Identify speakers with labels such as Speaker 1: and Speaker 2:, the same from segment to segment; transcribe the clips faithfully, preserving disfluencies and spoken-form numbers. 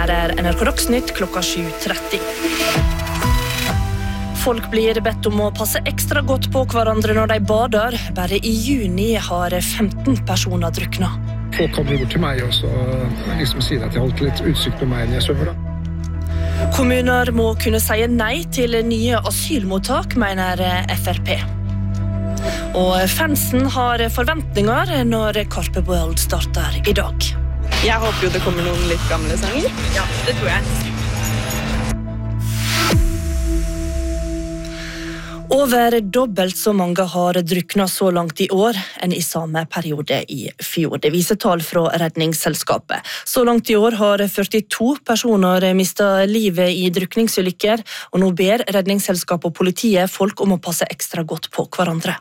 Speaker 1: Her er N R K Dagsnytt klokka sju tretti. Folk blir bedt om å passe ekstra godt på hverandre når de bader. Bare i juni har femten personer drukna.
Speaker 2: Folk kommer bort til meg og så liksom sier at jeg holdt litt utsikt på meg når jeg svømmer. Da.
Speaker 1: Kommuner må kunne si nei til nye asylmottak, mener F R P. Og fansen har forventninger når Carpe World starter i dag.
Speaker 3: Jeg håper jo det kommer noen litt gamle sanger.
Speaker 1: Ja, det tror jeg. Over dobbelt så mange har drukna så langt i år enn i samme periode i fjor. Det viser tall fra Redningsselskapet. Så langt i år har førtito personer mistet livet i drukningsulykker, og nå ber Redningsselskapet og politiet folk om å passe ekstra godt på hverandre.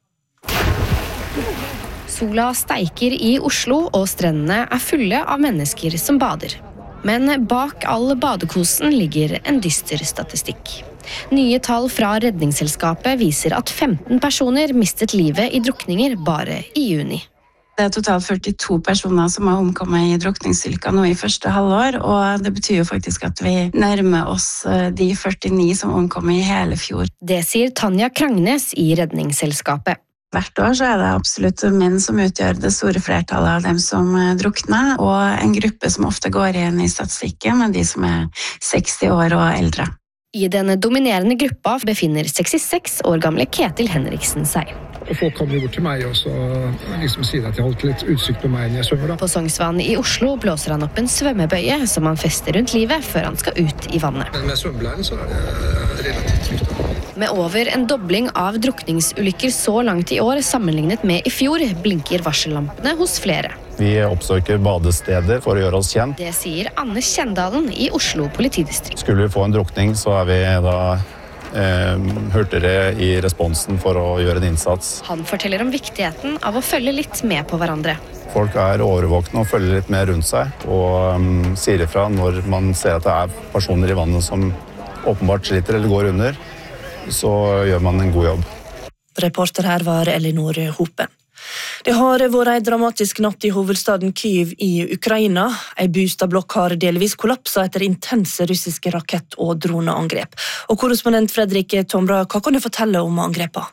Speaker 4: Sola steiker i Oslo, og strendene er fulle av mennesker som bader. Men bak all badekosen ligger en dyster statistikk. Nye tall fra Redningsselskapet viser at femten personer mistet livet i drukninger bare i juni.
Speaker 5: Det er totalt førtito personer som har omkommet i drukningsulykker nå i første halvår, og det betyr jo faktisk at vi nærmer oss de førtini som omkom i hele fjor.
Speaker 4: Det sier Tanja Krangnes i Redningsselskapet.
Speaker 5: Hvert år så er det absolutt menn som utgjør det store flertallet av dem som drukner, og en gruppe som ofte går igjen i statistikken med de som er seksti år og eldre.
Speaker 4: I den dominerende gruppa befinner sekstiseks år gamle Ketil Henriksen seg.
Speaker 2: Folk kommer bort til meg og så liksom sier at jeg holdt litt utsikt på meg når jeg svømmer. Da.
Speaker 4: På Sognsvann i Oslo blåser han opp en svømmebøye som han fester rundt livet før han skal ut i vannet.
Speaker 2: Men med svømmeblæren så er det relativt trygt.
Speaker 4: Med over en dobling av drukningsulykker så langt i år sammenlignet med i fjor, blinker varsellampene hos flere.
Speaker 6: Vi oppsøker badesteder for å gjøre oss kjent.
Speaker 4: Det sier Anne Kjendalen i Oslo politidistrikt.
Speaker 6: Skulle vi få en drukning, så er vi da eh, hurtigere i responsen for å gjøre en innsats.
Speaker 4: Han forteller om viktigheten av å følge litt med på hverandre.
Speaker 6: Folk er årvåkne og følger litt mer rundt seg, og um, sier ifra når man ser at det er personer i vannet som åpenbart sliter eller går under, så gjør man en god jobb.
Speaker 1: Reporter her var Elinor Hopen. Det har vært en dramatisk natt i hovedstaden Kyiv i Ukraina. En boligblokk har delvis kollapset etter intense russiske rakett- og droneangrep. Og korrespondent Fredrik Tomra, hva kan du fortelle om angrepene?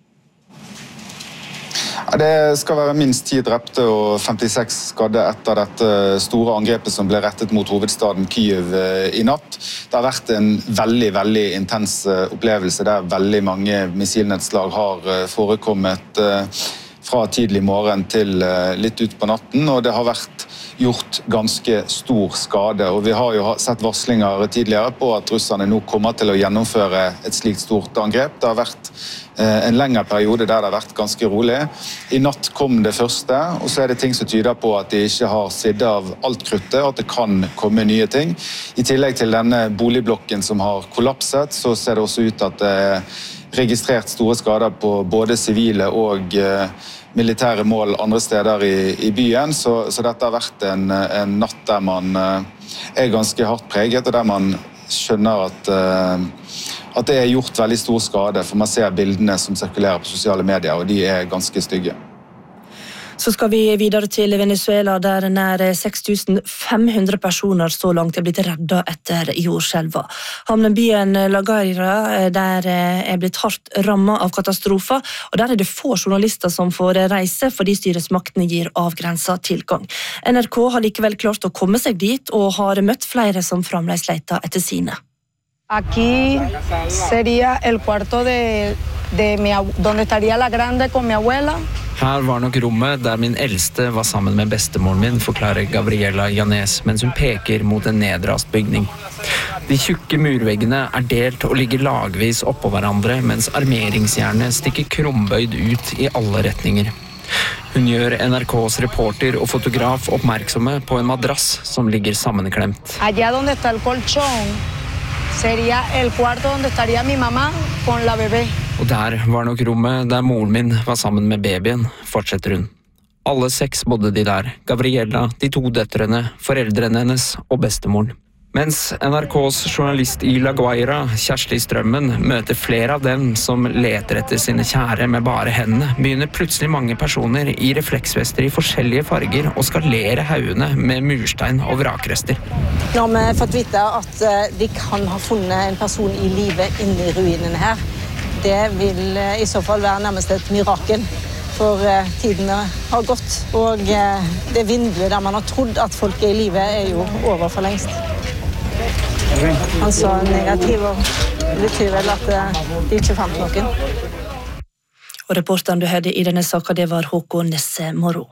Speaker 7: Det skal være minst ti drepte og femtiseks skadde etter dette store angrepet som ble rettet mot hovedstaden Kyiv i natt. Det har vært en veldig, veldig intens opplevelse der veldig mange missilnedslag har forekommet fra tidlig morgen til litt ut på natten, og det har vært gjort ganske stor skade. Og vi har jo sett varslinger tidligere på at russerne nå kommer til å gjennomføre et slikt stort angrep. Det har vært en lengre periode der det har vært ganske rolig. I natt kom det første, og så er det ting som tyder på at de ikke har sidd av alt kruttet, og at det kan komme nye ting. I tillegg til denne boligblokken som har kollapset, så ser det også ut at det er registrert store skader på både sivile og militære mål andre steder i, i byen, så, så dette har vært en, en natt der man er ganske hardt preget, og der man skjønner at, at det er gjort veldig stor skade, for man ser bildene som sirkulerer på sosiale medier, og de er ganske stygge.
Speaker 1: Så skal vi videre til Venezuela, der nær seks tusen fem hundre personer så langt er blitt reddet etter jordskjelva. Havnebyen La Guaira der er blitt hardt rammet av katastrofer, og der er det få journalister som får reise fordi styresmaktene gir avgrenset tilgang. N R K har likevel klart å komme seg dit, og har møtt flere som fremdeles leter etter sine.
Speaker 8: Aquí sería el cuarto de, de mi, donde estaría la grande con mi abuela.
Speaker 9: Her var nok rommet der min eldste var sammen med bestemoren min, forklarer Gabriela Llanes, mens hun peker mot en nedrast bygning. De tjukke murveggene er delt og ligger lagvis oppå hverandre, mens armeringsjernet stikker krombøyd ut i alle retninger. Hun gjør N R K's reporter og fotograf oppmerksomme på en madrass som ligger sammenklemt.
Speaker 8: Allá donde está el colchón sería el cuarto donde estaría mi mamá con la bebé.
Speaker 9: Og der var nok rommet der moren min var sammen med babyen, fortsetter hun. Alle seks bodde de der, Gabriella, de to døtrene, foreldrene hennes og bestemoren. Mens N R K's journalist i La Guaira, Kjersti Strømmen, møter flere av dem som leter etter sine kjære med bare hendene, begynner plutselig mange personer i refleksvester i forskjellige farger å skalere haugene med murstein og vrakrester.
Speaker 8: Nå har vi fått vite at de kan ha funnet en person i livet inne i ruinene her. Det vil i så fall være nærmest et mirakel, for tidene har gått, og det vinduet der man har trodd at folk er i livet er jo over for lengst. Han sa negativ, og det betyr vel at de ikke fant noen.
Speaker 1: Og reporteren du hørte i denne saken, det var Håkon Nesse Moro.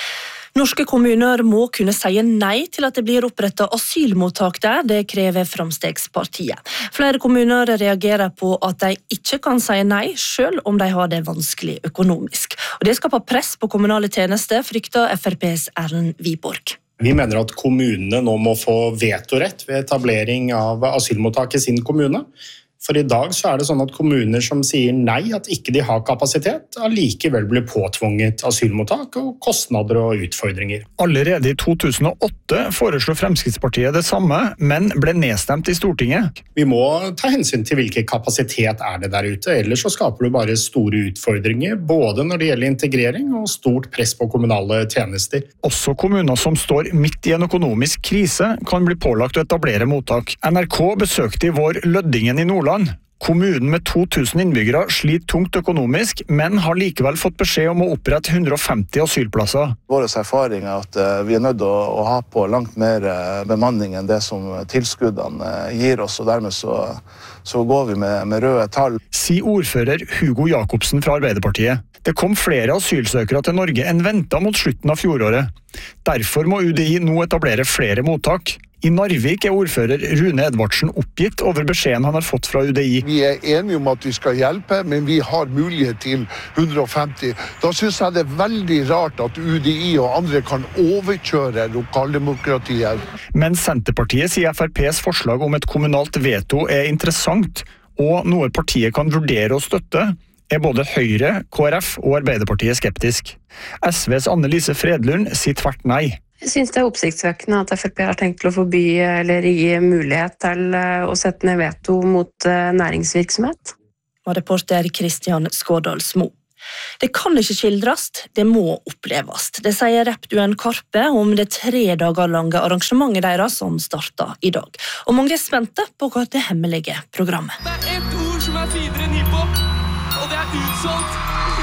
Speaker 1: Norske kommuner må kunne si nei til at det blir opprettet asylmottak der, det krever Framstegspartiet. Flere kommuner reagerer på at de ikke kan si nei, selv om de har det vanskelig økonomisk. Og det skaper press på kommunale tjenester, frykter F R P's Erlend Wiborg.
Speaker 10: Vi mener at kommunene nå må få vetorett ved etablering av asylmottak i sin kommune. For i dag så er det sånn at kommuner som sier nei, at ikke de har kapasitet, allikevel blir påtvunget asylmottak og kostnader og utfordringer.
Speaker 11: Allerede i to tusen og åtte foreslo Fremskrittspartiet det samme, men ble nedstemt i Stortinget.
Speaker 10: Vi må ta hensyn til hvilken kapasitet er det der ute, ellers så skaper du bare store utfordringer, både når det gjelder integrering og stort press på kommunale tjenester.
Speaker 11: Også kommuner som står midt i en økonomisk krise kan bli pålagt å etablere mottak. N R K besøkte i vår Løddingen i Nordland. Kommunen med to tusen innbyggere sliter tungt økonomisk, men har likevel fått beskjed om å opprette hundre og femti asylplasser.
Speaker 12: Vår erfaring er at vi er nødt til å ha på langt mer bemanning enn det som tilskuddene gir oss, og dermed så, så går vi med, med røde tall.
Speaker 11: Sier ordfører Hugo Jakobsen fra Arbeiderpartiet. Det kom flere asylsøkere til Norge enn ventet mot slutten av fjoråret. Derfor må U D I nå etablere flere mottak. I Narvik er ordfører Rune Edvardsen oppgitt over beskjeden han har fått fra U D I.
Speaker 13: Vi er enige om at vi skal hjelpe, men vi har mulighet til hundre og femti. Da synes jeg det er veldig rart at U D I og andre kan overkjøre lokaldemokratiet.
Speaker 11: Men Senterpartiet sier F R P's forslag om et kommunalt veto er interessant, og noe partiet kan vurdere å støtte, er både Høyre, K R F og Arbeiderpartiet skeptisk. S V's Anne-Lise Fredlund sier tvert nei.
Speaker 14: Jeg synes det er oppsiktsvekkende at F R P har tenkt til å forby eller gi mulighet til å sette ned veto mot næringsvirksomhet.
Speaker 1: Og reporter Kristian Skårdalsmo. Det kan ikke skildres, det må oppleves. Det sier rappduoen Karpe om det tre dager lange arrangementet deres som starter i dag. Og mange er spente på hva det hemmelige programmet.
Speaker 15: Det er ett ord som er finere enn hiphop, og det er utsolgt.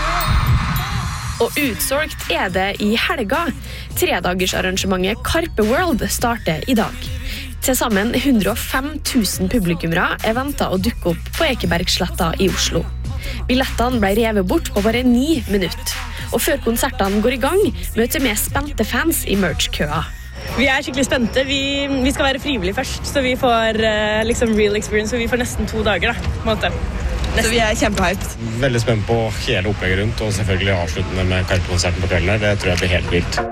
Speaker 4: Og utsolgt er det i helga. Tredagersarrangementet Karpe World starter i dag. Til sammen hundre og fem tusen publikummere er ventet å dukke opp på Ekebergsletta i Oslo. Billettene ble revet bort på bare ni minutter. Og før konsertene går i gang, møter vi spente fans i merch-køa.
Speaker 3: Vi er skikkelig spente. Vi, vi skal være frivillige først, så vi får uh, liksom real experience, og vi får nesten to dager da, på en måte. Så vi er kjempehyped.
Speaker 16: Veldig spent på hele opplegget rundt, og selvfølgelig avsluttende med Karpe-konserten på kvelden. Det tror jeg blir helt vilt.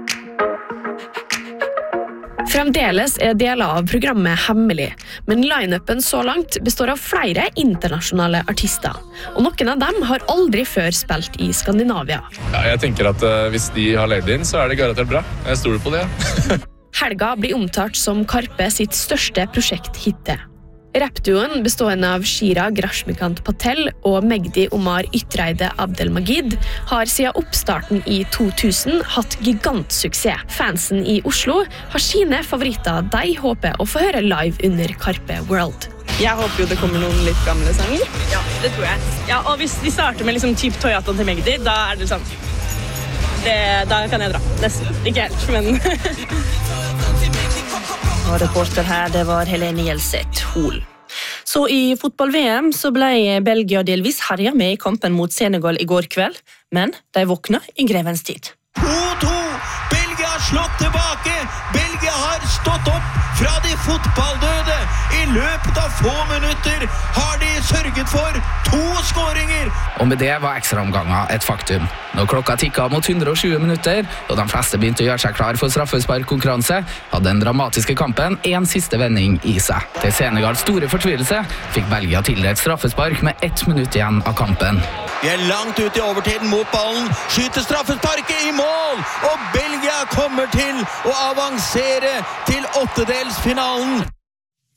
Speaker 4: Fremdeles er deler av programmet hemmelig, men line-upen så langt består av flere internasjonale artister. Og noen av dem har aldri før spilt i Skandinavia.
Speaker 17: Ja, jeg tenker at uh, hvis de har levd inn, så er det garantert bra. Jeg stoler på det.
Speaker 4: Helga blir omtalt som Karpe sitt største prosjekt hittil. Rappduoen bestående av Shira Grashmikant Patel og Megdi Omar Ytreide Abdelmagid har siden oppstarten i to tusen hatt gigantsuksess. Fansen i Oslo har sine favoritter de håper å få høre live under Karpe World.
Speaker 3: Jeg håper jo det kommer noen litt gamle sanger. Ja, det tror jeg. Ja, og hvis de starter med liksom typ Toyota til Megdi, da er det sånn. Det, da kan jeg dra. Nesten. Ikke helt, men...
Speaker 1: Og reporter her, det var Helene Gjelseth Hol. Så i fotball-V M så ble Belgia delvis herjet med i kampen mot Senegal i går kveld, men de våkna i grevens tid.
Speaker 15: to to! Belgia har slått tilbake! Belgia har stått opp fra de fotballdøde! I løpet av få minutter har de sørget for to skåringer!
Speaker 18: Og med det var ekstraomganger et faktum. Når klokka tikket mot hundre og tjue minutter, og de fleste begynte å gjøre seg klar for straffesparkkonkurranse, hadde den dramatiske kampen en siste vending i seg. Til Senegals store fortvilelse fikk Belgia tildelt straffespark med ett minutt igjen av kampen.
Speaker 15: Vi er langt ut i overtiden mot ballen, skyter straffesparket i mål, og Belgia kommer til å avansere til åttedelsfinalen.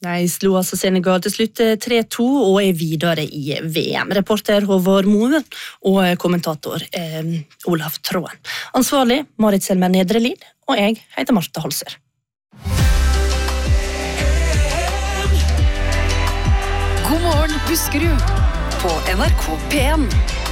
Speaker 1: De slo altså Senegal til slutt tre to og er videre i V M. Reporter Håvard Moen og kommentator eh, Olav Tråen. Ansvarlig Marit Selmer Nedrelid, og jeg heter Marte Holser.
Speaker 19: God morgen, Buskerud på N R K P en.